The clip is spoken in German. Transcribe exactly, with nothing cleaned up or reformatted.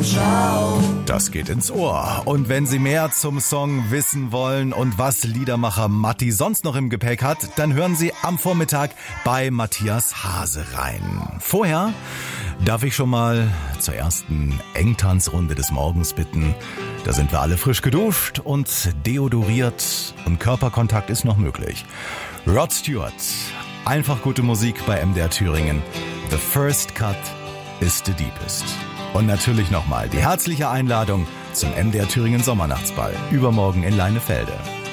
Ciao. Das geht ins Ohr. Und wenn Sie mehr zum Song wissen wollen und was Liedermacher Matti sonst noch im Gepäck hat, dann hören Sie am Vormittag bei Matthias Hase rein. Vorher darf ich schon mal zur ersten Engtanzrunde des Morgens bitten. Da sind wir alle frisch geduscht und deodoriert und Körperkontakt ist noch möglich. Rod Stewart, einfach gute Musik bei M D R Thüringen. The first cut is the deepest. Und natürlich nochmal die herzliche Einladung zum M D R Thüringen Sommernachtsball übermorgen in Leinefelde.